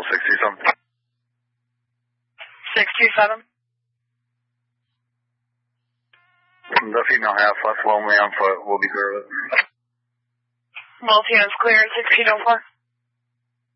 Central 627. 627. The female half left, lonely on foot, will be clear of it. Multi is clear at 1604.